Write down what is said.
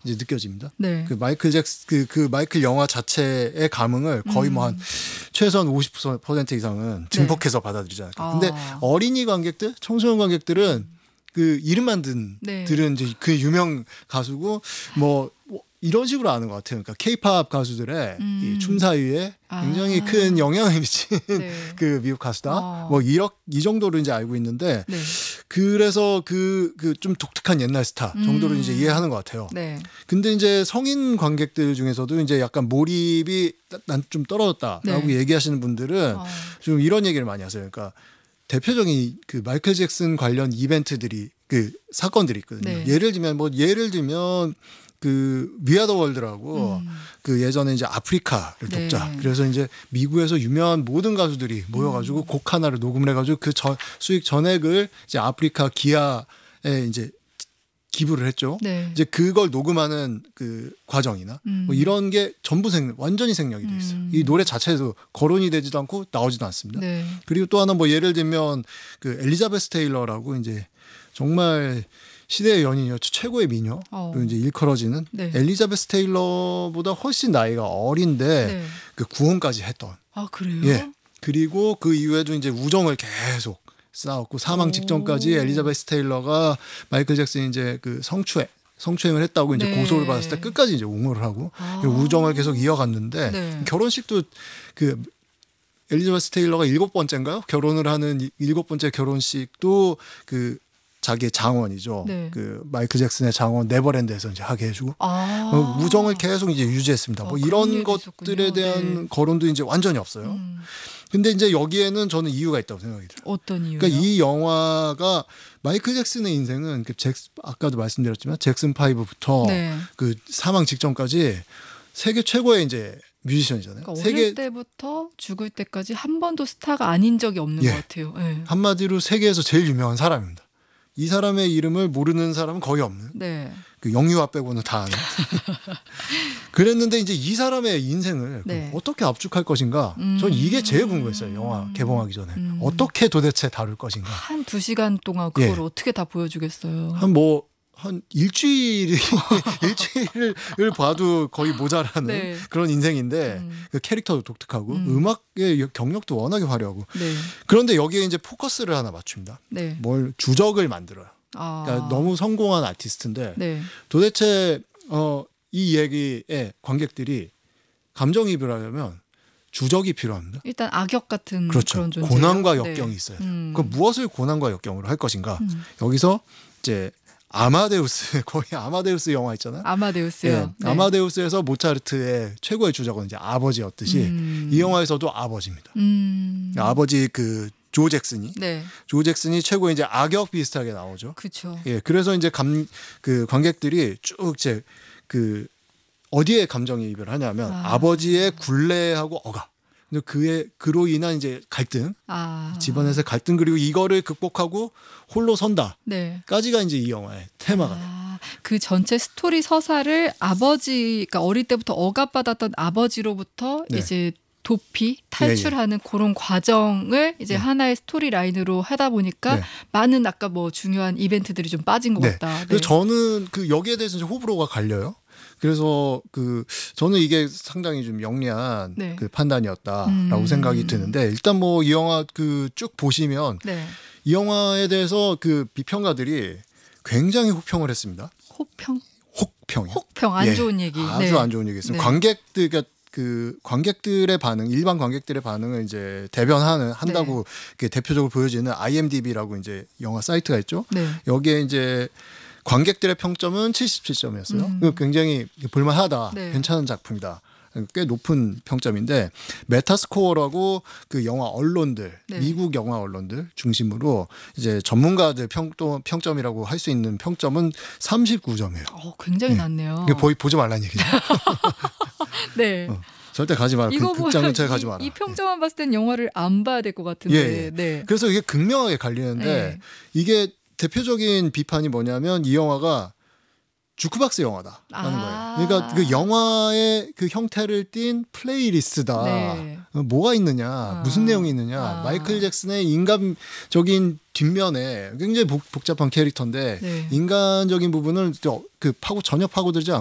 이제 느껴집니다. 네. 그 마이클 그 마이클 영화 자체의 감흥을 거의 뭐 한 최소한 50% 이상은 증폭해서 받아들이잖아요. 근데 어린이 관객들, 청소년 관객들은 그 이름만 들은 이제 그 유명 가수고 뭐 이런 식으로 아는 것 같아요. 그러니까 K-팝 가수들의 이 춤 사이에 굉장히 큰 영향을 미친 그 미국 가수다. 뭐 이 정도로 이제 알고 있는데 그래서 그 좀 독특한 옛날 스타 정도로 이제 이해하는 것 같아요. 근데 이제 성인 관객들 중에서도 이제 약간 몰입이 난 좀 떨어졌다라고 얘기하시는 분들은 좀 이런 얘기를 많이 하세요. 그러니까 대표적인 그 마이클 잭슨 관련 이벤트들이 그 사건들이 있거든요. 예를 들면 그 위아더 월드라고 그 예전에 이제 아프리카를 돕자. 그래서 이제 미국에서 유명한 모든 가수들이 모여가지고 곡 하나를 녹음을 해가지고 그 수익 전액을 이제 아프리카 기아에 이제 기부를 했죠. 이제 그걸 녹음하는 그 과정이나 뭐 이런 게 전부 완전히 생략이 돼 있어요. 이 노래 자체에도 거론이 되지도 않고 나오지도 않습니다. 그리고 또 하나 뭐 예를 들면 그 엘리자베스 테일러라고 이제 정말 시대의 연인이었죠. 최고의 미녀로 이제 일컬어지는 엘리자베스 테일러보다 훨씬 나이가 어린데 그 구원까지 했던. 아, 그래요? 예. 그리고 그 이후에도 이제 우정을 계속 쌓았고 사망 직전까지 엘리자베스 테일러가 마이클 잭슨이 이제 그 성추행을 했다고 이제 고소를 받았을 때 끝까지 이제 옹호를 하고 우정을 계속 이어갔는데 결혼식도 그 엘리자베스 테일러가 7번째인가요? 결혼을 하는 7번째 결혼식도 그 자기의 장원이죠. 그 마이클 잭슨의 장원 네버랜드에서 이제 하게 해주고 우정을 계속 이제 유지했습니다. 뭐 이런 것들에 대한 거론도 이제 완전히 없어요. 근데 이제 여기에는 저는 이유가 있다고 생각이 들어요. 어떤 이유요? 그러니까 이 영화가 마이클 잭슨의 인생은 그 아까도 말씀드렸지만 잭슨 5부터 그 사망 직전까지 세계 최고의 이제 뮤지션이잖아요. 그러니까 어릴 때부터 죽을 때까지 한 번도 스타가 아닌 적이 없는 것 같아요. 한마디로 세계에서 제일 유명한 사람입니다. 이 사람의 이름을 모르는 사람은 거의 없는. 그 영유아 빼고는 다 아는. 그랬는데 이제 이 사람의 인생을 어떻게 압축할 것인가. 전 이게 제일 궁금했어요. 영화 개봉하기 전에. 어떻게 도대체 다룰 것인가. 한 2시간 동안 그걸 어떻게 다 보여주겠어요. 한 일주일을 봐도 거의 모자라는 그런 인생인데 그 캐릭터도 독특하고 음악의 경력도 워낙에 화려하고 그런데 여기에 이제 포커스를 하나 맞춥니다. 뭘 주적을 만들어요. 그러니까 너무 성공한 아티스트인데 도대체 이 얘기에 관객들이 감정이입을 하려면 주적이 필요합니다. 일단 악역 같은 그런 존재. 고난과 역경이 있어요. 그럼 무엇을 고난과 역경으로 할 것인가? 여기서 이제 아마데우스 거의 아마데우스 영화 있잖아요. 아마데우스요. 아마데우스에서 모차르트의 최고의 주적은 이제 아버지였듯이 이 영화에서도 아버지입니다. 아버지 그 조 잭슨이 최고의 이제 악역 비슷하게 나오죠. 그렇죠. 그래서 이제 그 관객들이 쭉 이제 그 어디에 감정이입을 하냐면 아버지의 굴레하고 억압. 그로 인한 이제 갈등, 집안에서 갈등 그리고 이거를 극복하고 홀로 선다까지가 이제 이 영화의 테마가. 그 전체 스토리 서사를 아버지가 어릴 때부터 억압받았던 아버지로부터 이제 도피 탈출하는 그런 과정을 이제 하나의 스토리 라인으로 하다 보니까 많은 아까 뭐 중요한 이벤트들이 좀 빠진 것 같다. 그래서 저는 그 여기에 대해서 이제 호불호가 갈려요. 그래서 그 저는 이게 상당히 좀 영리한 그 판단이었다라고 생각이 드는데 일단 뭐 이 영화 그 쭉 보시면 이 영화에 대해서 그 비평가들이 굉장히 혹평을 했습니다. 혹평 안 좋은 얘기. 아주 안 좋은 얘기였어요. 관객들의 반응, 일반 관객들의 반응을 이제 한다고 대표적으로 보여지는 IMDb라고 이제 영화 사이트가 있죠. 여기에 이제 관객들의 평점은 77점이었어요. 굉장히 볼만하다, 괜찮은 작품이다. 꽤 높은 평점인데 메타스코어라고 그 영화 언론들, 미국 영화 언론들 중심으로 이제 전문가들 평점이라고 할 수 있는 평점은 39점이에요. 굉장히 낮네요. 보지 말라는 얘기죠. 절대 가지 마라. 극장 근처에 가지 마라. 이 평점만 봤을 땐 영화를 안 봐야 될 것 같은데. 그래서 이게 극명하게 갈리는데 이게 대표적인 비판이 뭐냐면 이 영화가 주크박스 영화다라는 거예요. 그러니까 그 영화의 그 형태를 띈 플레이리스트다. 뭐가 있느냐, 무슨 내용이 있느냐. 마이클 잭슨의 인간적인 뒷면에 굉장히 복잡한 캐릭터인데 인간적인 부분을 전혀 파고들지 않고